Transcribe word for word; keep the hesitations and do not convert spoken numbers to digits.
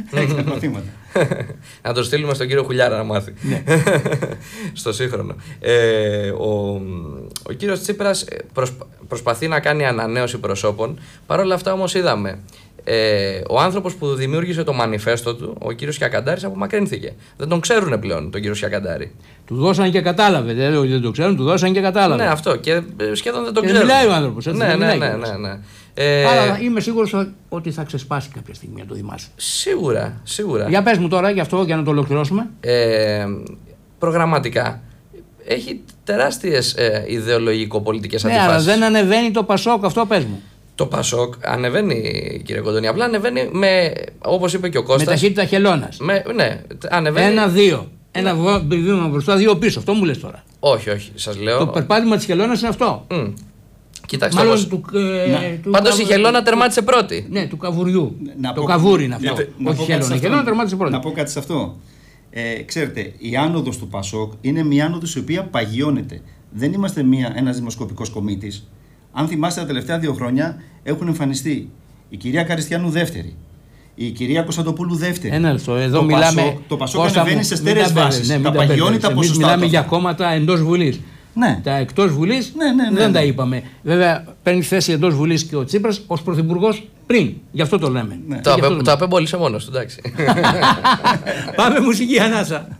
Να το στείλουμε στον κύριο Χουλιάρα να μάθει. Στο σύγχρονο. Ε, ο, ο κύριος Τσίπρας προσπα, προσπαθεί να κάνει ανανέωση προσώπων. Παρ' όλα αυτά όμως είδαμε. Ε, ο άνθρωπος που δημιούργησε το μανιφέστο του, ο κύριος Κιακαντάρης, απομακρύνθηκε. Δεν τον ξέρουν πλέον τον κύριο Κιακαντάρη. Του δώσαν και κατάλαβε. Δεν λέω ότι δεν το ξέρουν, του δώσαν και κατάλαβε. Ναι, αυτό. Και σχεδόν δεν τον και ξέρουν. Δεν μιλάει ο άνθρωπος. Ναι, ναι, ναι, ναι, ναι, ναι. Ε, Αλλά είμαι σίγουρος ότι θα ξεσπάσει κάποια στιγμή, αν το θυμάσαι. Σίγουρα, σίγουρα. Για πες μου τώρα, γι' αυτό, για να το ολοκληρώσουμε. Ε, προγραμματικά έχει τεράστιες ε, ιδεολογικο-πολιτικές ναι, αντιφάσεις. Αλλά δεν ανεβαίνει το Πασόκ, αυτό πες μου. Το Πασόκ ανεβαίνει, κύριε Κοντονή, απλά ανεβαίνει με, όπως είπε και ο Κώστας. Με ταχύτητα χελώνας. Με, ναι, ανεβαίνει. Ένα-δύο. Ένα βήμα μπροστά, δύο πίσω. Αυτό μου λες τώρα. Όχι, όχι, σας λέω. Το περπάτημα της χελώνας είναι αυτό. Mm. Κοιτάξτε Μάλλον όμως. του, ε, του Πάντως καβου... η χελώνα τερμάτισε πρώτη. Ναι, του καβουριού. Να το πω... καβούρι είναι αυτό. Να, όχι χελώνα. Η χελώνα τερμάτισε πρώτη. Να πω κάτι σε αυτό. Ε, ξέρετε, η άνοδος του Πασόκ είναι μια άνοδος η οποία παγιώνεται. Δεν είμαστε μια, ένας δημοσκοπικός κομίτης. Αν θυμάστε, τα τελευταία δύο χρόνια έχουν εμφανιστεί η κυρία Καριστιανού δεύτερη, η κυρία Κωνσταντοπούλου δεύτερη. Ένα λεπτό. Εδώ το μιλάμε. Πασόκ, το Πασόκ ανεβαίνει σε στέρεες βάσεις. Ναι, τα παγιώνει τα ποσοστά. Μιλάμε για κόμματα εντός Βουλής. Ναι. Τα εκτός Βουλής ναι, ναι, ναι, δεν ναι. τα είπαμε. Βέβαια, παίρνει θέση εντός Βουλής και ο Τσίπρας ως πρωθυπουργός πριν. Γι' αυτό το λέμε. Ναι. Το, απέ, το απέμπολησε μόνος του, εντάξει. Πάμε μουσική ανάσα.